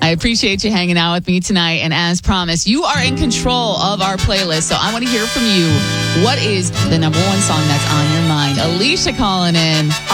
I appreciate you hanging out with me tonight. And as promised, you are in control of our playlist. So I want to hear from you. What is the number one song that's on your mind? Alicia calling in.